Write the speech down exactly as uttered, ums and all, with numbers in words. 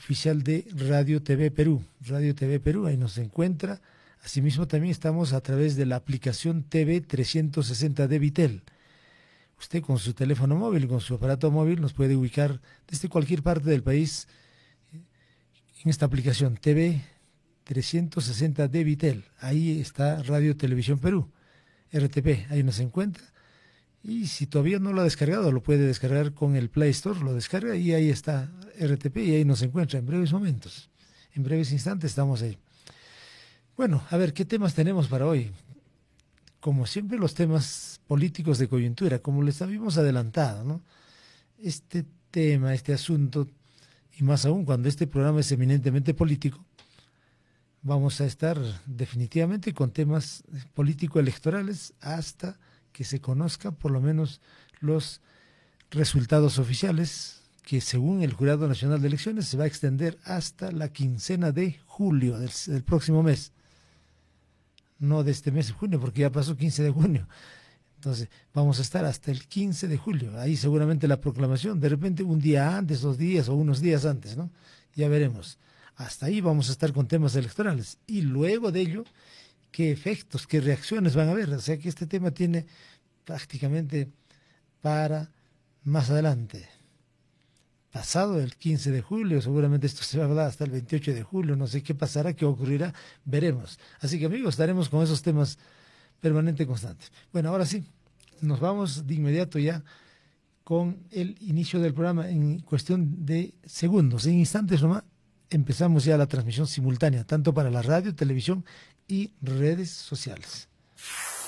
oficial de Radio T V Perú. Radio T V Perú, ahí nos encuentra. Asimismo también estamos a través de la aplicación T V trescientos sesenta de Vitel. Usted con su teléfono móvil, con su aparato móvil, nos puede ubicar desde cualquier parte del país en esta aplicación T V trescientos sesenta de Vitel. Ahí está Radio Televisión Perú, R T P, ahí nos encuentra. Y si todavía no lo ha descargado, lo puede descargar con el Play Store, lo descarga y ahí está R T P y ahí nos encuentra en breves momentos. En breves instantes estamos ahí. Bueno, a ver, ¿qué temas tenemos para hoy? Como siempre, los temas políticos de coyuntura, como les habíamos adelantado, ¿no? Este tema, este asunto, y más aún cuando este programa es eminentemente político, vamos a estar definitivamente con temas político-electorales hasta que se conozca por lo menos los resultados oficiales, que según el Jurado Nacional de Elecciones se va a extender hasta la quincena de julio del, del próximo mes. No de este mes de junio, porque ya pasó quince de junio. Entonces, vamos a estar hasta el quince de julio. Ahí seguramente la proclamación, de repente un día antes, dos días o unos días antes, ¿no? Ya veremos. Hasta ahí vamos a estar con temas electorales. Y luego de ello, qué efectos, qué reacciones van a haber. O sea que este tema tiene prácticamente para más adelante. Pasado el quince de julio, seguramente esto se va a hablar hasta el veintiocho de julio, no sé qué pasará, qué ocurrirá, veremos. Así que amigos, estaremos con esos temas permanentes y constantes. Bueno, ahora sí, nos vamos de inmediato ya con el inicio del programa en cuestión de segundos, en instantes nomás. Empezamos ya la transmisión simultánea, tanto para la radio, televisión y redes sociales.